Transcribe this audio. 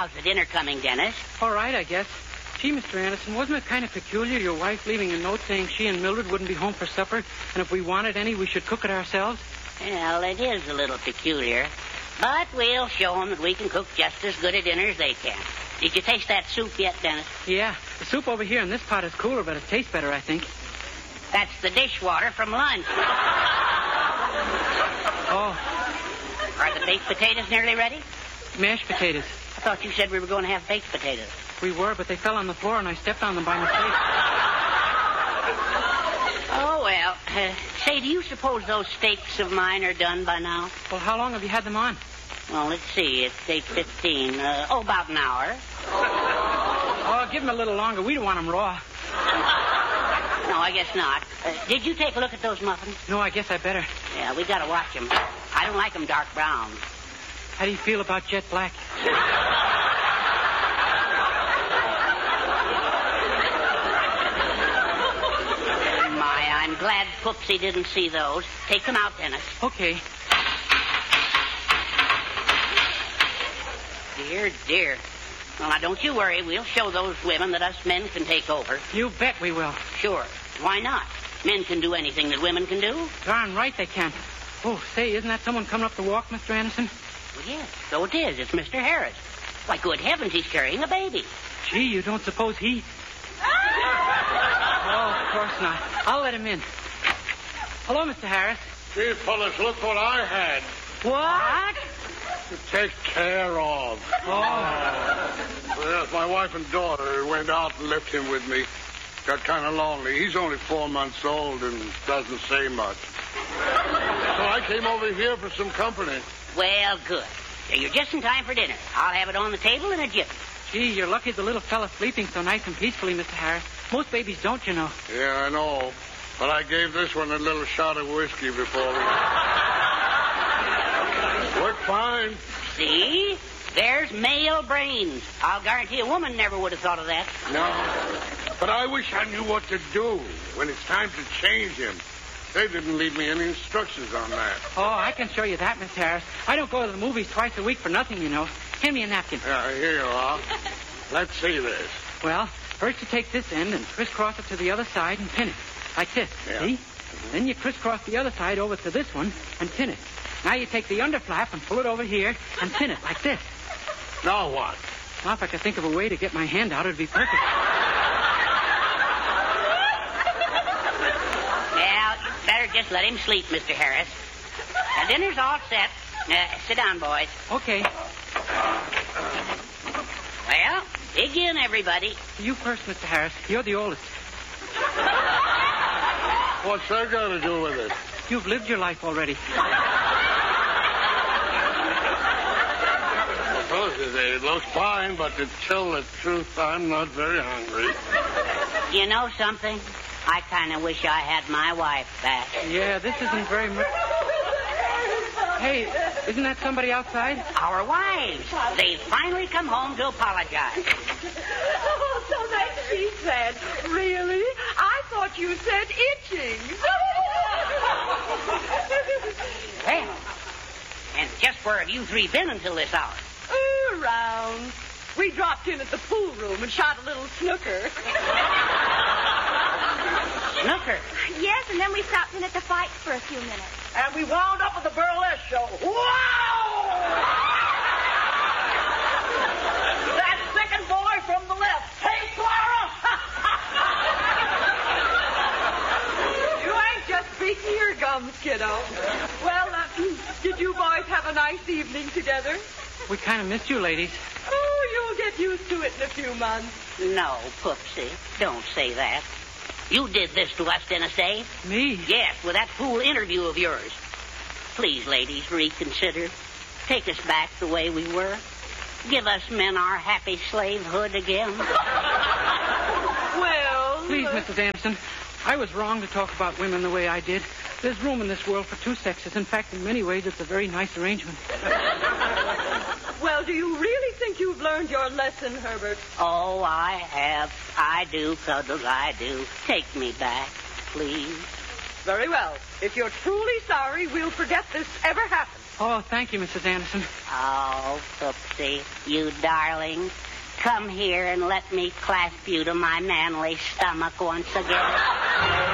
How's the dinner coming, Dennis? All right, I guess. Gee, Mr. Anderson, wasn't it kind of peculiar, your wife leaving a note saying she and Mildred wouldn't be home for supper, and if we wanted any, we should cook it ourselves? Well, it is a little peculiar. But we'll show them that we can cook just as good a dinner as they can. Did you taste that soup yet, Dennis? Yeah, the soup over here in this pot is cooler, but it tastes better, I think. That's the dishwater from lunch. Oh. Are the baked potatoes nearly ready? Mashed potatoes. I thought you said we were going to have baked potatoes. We were, but they fell on the floor and I stepped on them by mistake. Oh, well. Say, do you suppose those steaks of mine are done by now? Well, how long have you had them on? Well, let's see. It's 8:15. About an hour. Oh, give them a little longer. We don't want them raw. No, I guess not. Did you take a look at those muffins? No, I guess I better. Yeah, we got to watch them. I don't like them dark brown. How do you feel about jet black? I'm glad Poopsie didn't see those. Take them out, Dennis. Okay. Dear, dear. Well, now, don't you worry. We'll show those women that us men can take over. You bet we will. Sure. Why not? Men can do anything that women can do. Darn right they can. Oh, say, isn't that someone coming up the walk, Mr. Anderson? Well, yes, so it is. It's Mr. Harris. Why, good heavens, he's carrying a baby. Gee, you don't suppose he... Oh, of course not. I'll let him in. Hello, Mr. Harris. Gee, fellas, look what I had. What? To take care of. Oh. Well, my wife and daughter went out and left him with me. Got kind of lonely. He's only 4 months old and doesn't say much. So I came over here for some company. Well, good. So you're just in time for dinner. I'll have it on the table in a jiffy. Gee, you're lucky the little fella's sleeping so nice and peacefully, Mr. Harris. Most babies don't, you know. Yeah, I know. But I gave this one a little shot of whiskey before we... Worked fine. See? There's male brains. I'll guarantee a woman never would have thought of that. No. But I wish I knew what to do when it's time to change him. They didn't leave me any instructions on that. Oh, I can show you that, Mr. Harris. I don't go to the movies twice a week for nothing, you know. Hand me a napkin. Yeah, here you are. Let's see this. Well, first you take this end and crisscross it to the other side and pin it. Like this, Yeah. see? Then you crisscross the other side over to this one and pin it. Now you take the underflap and pull it over here and pin it like this. Now what? Well, if I could think of a way to get my hand out, it'd be perfect. Well, you better just let him sleep, Mr. Harris. Now, dinner's all set. Sit down, boys. Okay. Well, dig in, everybody. You first, Mr. Harris. You're the oldest. What's that got to do with it? You've lived your life already. Well, it looks fine, but to tell the truth, I'm not very hungry. You know something? I kind of wish I had my wife back. Yeah, this isn't very much... Hey, isn't that somebody outside? Our wives. They've finally come home to apologize. Oh, so that's she said. Really? I thought you said itching. Well, and just where have you three been until this hour? Around. We dropped in at the pool room and shot a little snooker. Snooker? Yes, and then we stopped in at the fight for a few minutes. And we wound up with the burlesque show. Wow! That second boy from the left. Hey, Clara! You ain't just speaking your gums, kiddo. Well, did you boys have a nice evening together? We kind of missed you, ladies. Oh, you'll get used to it in a few months. No, Poopsie. Don't say that. You did this to us, Dennis, eh? Me? Yes, with that fool interview of yours. Please, ladies, reconsider. Take us back the way we were. Give us men our happy slavehood again. Well... Please, Mrs. Anderson. I was wrong to talk about women the way I did. There's room in this world for two sexes. In fact, in many ways, it's a very nice arrangement. Well, do you really think you've learned your lesson, Herbert? Oh, I have. I do, Cuddles, I do. Take me back, please. Very well. If you're truly sorry, we'll forget this ever happened. Oh, thank you, Mrs. Anderson. Oh, Poopsie, you darling. Come here and let me clasp you to my manly stomach once again.